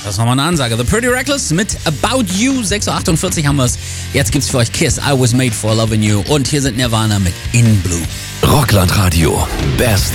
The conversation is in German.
Das ist nochmal eine Ansage. The Pretty Reckless mit About You. 6.48 Uhr haben wir es. Jetzt gibt's für euch Kiss, I Was Made For Loving You. Und hier sind Nirvana mit In Blue. Rockland Radio. Best